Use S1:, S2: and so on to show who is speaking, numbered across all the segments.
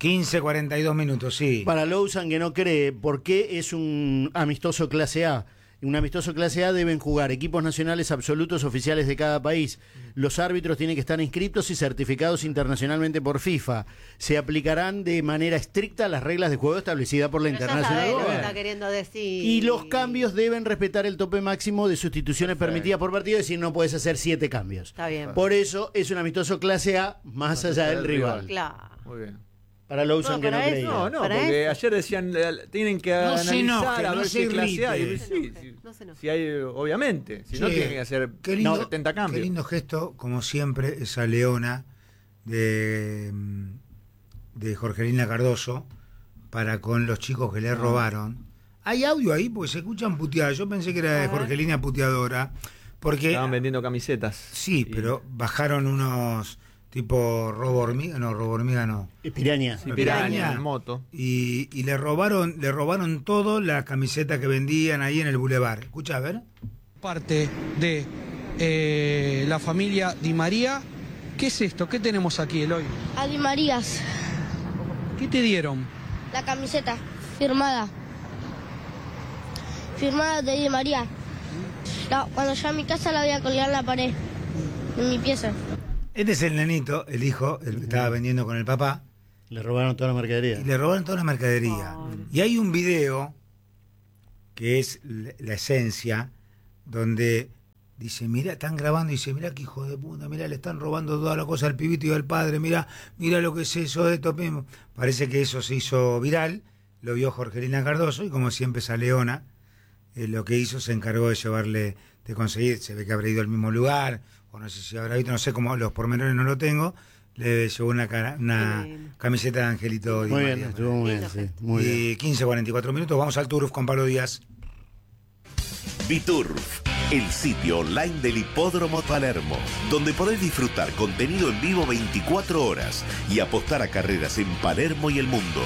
S1: 15:42, sí.
S2: Para Lousan, que no cree, ¿por qué es un amistoso clase A? Un amistoso clase A deben jugar equipos nacionales absolutos oficiales de cada país. Los árbitros tienen que estar inscritos y certificados internacionalmente por FIFA. Se aplicarán de manera estricta las reglas de juego establecidas por la Internacional.
S3: Lo que está queriendo decir.
S2: Y los cambios deben respetar el tope máximo de sustituciones permitidas por partido, es decir, no puedes hacer 7 cambios.
S3: Está bien.
S2: Por eso es un amistoso clase A más allá del rival.
S3: Claro.
S4: Muy bien.
S2: Para Lousan, que no
S3: para
S2: creía.
S4: No,
S3: Para
S4: porque
S3: eso.
S4: ayer decían tienen que analizar
S1: enoje,
S4: a
S1: no
S4: ver
S1: se
S4: si es clase A.
S1: irrite.
S4: Y sí, sí,
S3: No se enoje.
S4: si hay, obviamente. Si no,
S1: Che,
S4: tienen que hacer
S1: qué lindo,
S4: 70 cambios.
S1: Qué lindo gesto, como siempre, esa leona de Jorgelina Cardoso para con los chicos que le robaron. ¿Hay audio ahí? Porque se escuchan puteadas. Yo pensé que era de Jorgelina puteadora. Porque
S4: Estaban vendiendo camisetas.
S1: sí, pero bajaron unos tipo robo hormiga no.
S2: Piraña.
S4: Sí,
S1: Piraña.
S4: piraña en moto.
S1: Y le robaron todo la camiseta que vendían ahí en el bulevar. Escucha, a ver.
S5: Parte de la familia Di María. ¿Qué es esto? ¿Qué tenemos aquí, Eloy?
S6: A Di Marías,
S5: ¿Qué te dieron?
S6: la camiseta firmada. Firmada de Di María. Cuando llegué a mi casa la voy a colgar en la pared, en mi pieza.
S1: Este es el nenito, el hijo, el que estaba vendiendo con el papá.
S2: Le robaron toda la mercadería.
S1: Y le robaron toda la mercadería. Y hay un video que es la esencia, donde dice, mira, están grabando y dice, mira qué hijo de puta, mira, le están robando toda la cosa al pibito y al padre, mira lo que es eso de esto mismo. Parece que eso se hizo viral, lo vio Jorgelina Cardoso y como siempre esa leona, lo que hizo se encargó de llevarle, de conseguir, se ve que habrá ido al mismo lugar, o no sé si habrá visto, no sé cómo, los pormenores no lo tengo, le llevó una camiseta de Angelito Di
S2: Muy
S1: María.
S2: bien, estuvo muy bien, sí, muy bien.
S1: Y 15:44, vamos al Turf con Pablo Díaz.
S7: Biturf, el sitio online del Hipódromo Palermo, donde podés disfrutar contenido en vivo 24 horas y apostar a carreras en Palermo y el mundo.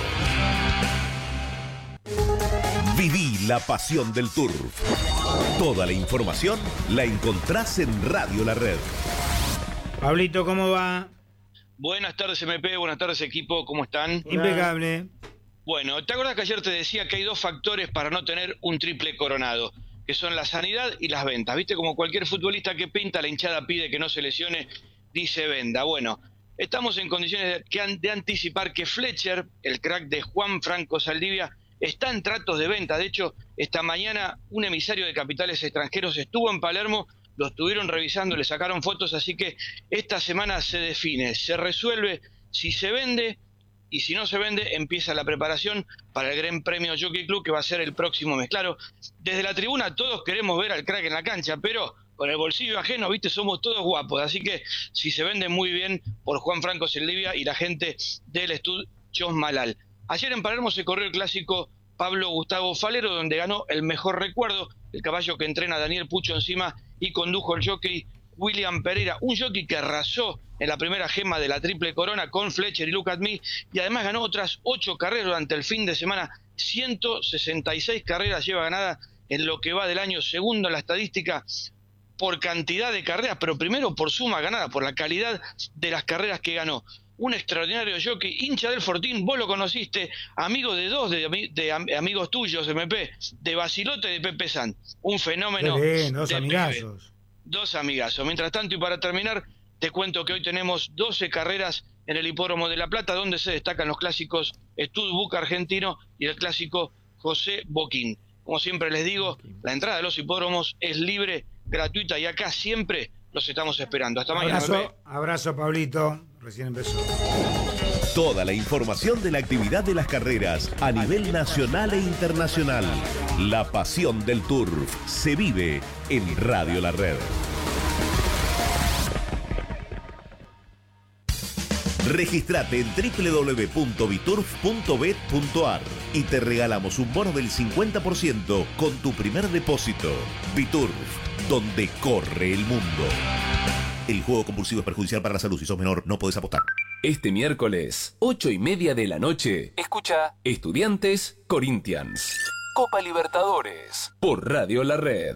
S7: Viví la pasión del Turf. Toda la información la encontrás en Radio La Red.
S1: Pablito, ¿cómo va?
S8: Buenas tardes, MP, buenas tardes, equipo, ¿cómo están?
S1: Impecable.
S8: Bueno, ¿te acuerdas que ayer te decía que hay 2 factores para no tener un triple coronado? Que son la sanidad y las ventas. ¿Viste? Como cualquier futbolista que pinta, la hinchada pide que no se lesione, dice venda. Bueno, estamos en condiciones de anticipar que Fletcher, el crack de Juan Franco Saldivia, está en tratos de venta. De hecho, esta mañana un emisario de capitales extranjeros estuvo en Palermo, lo estuvieron revisando, le sacaron fotos, así que esta semana se define, se resuelve si se vende, y si no se vende, empieza la preparación para el Gran Premio Jockey Club, que va a ser el próximo mes. Claro, desde la tribuna todos queremos ver al crack en la cancha, pero con el bolsillo ajeno, viste, somos todos guapos, así que si se vende muy bien por Juan Franco Saldivia y la gente del Estud Chosmalal. Ayer en Palermo se corrió el clásico Pablo Gustavo Falero, donde ganó el mejor recuerdo, el caballo que entrena Daniel Pucho encima y condujo el jockey William Pereira, un jockey que arrasó en la primera gema de la triple corona con Fletcher y Look at Me, y además ganó otras 8 carreras durante el fin de semana. 166 carreras lleva ganada en lo que va del año, segundo en la estadística por cantidad de carreras, pero primero por suma ganada, por la calidad de las carreras que ganó. Un extraordinario jockey, hincha del Fortín, vos lo conociste, amigo de 2 de amigos tuyos, MP, de Basilote y de Pepe San, un fenómeno.
S1: Bien, 2
S8: de
S1: amigazos.
S8: pibe. 2 amigazos. Mientras tanto, y para terminar, te cuento que hoy tenemos 12 carreras en el Hipódromo de La Plata, donde se destacan los clásicos Stud Buca Argentino y el clásico José Boquín. Como siempre les digo, la entrada de los hipódromos es libre, gratuita, y acá siempre los estamos esperando. Hasta mañana.
S1: Abrazo, Pablito. Recién empezó.
S7: Toda la información de la actividad de las carreras a nivel nacional e internacional. La pasión del Turf se vive en Radio La Red. Registrate en www.biturf.bet.ar y te regalamos un bono del 50% con tu primer depósito. Biturf, donde corre el mundo. El juego compulsivo es perjudicial para la salud. Si sos menor, no podés apostar.
S9: Este miércoles, 8:30 de la noche, escucha Estudiantes Corinthians. Copa Libertadores, por Radio La Red.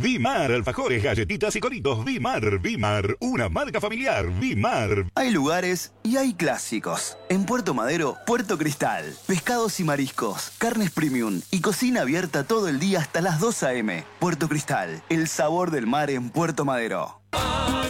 S3: Vimar, alfajores, galletitas y coritos. Vimar, una marca familiar. Vimar.
S10: Hay lugares y hay clásicos. En Puerto Madero, Puerto Cristal. Pescados y mariscos, carnes premium y cocina abierta todo el día hasta las 2 a.m. Puerto Cristal, el sabor del mar en Puerto Madero.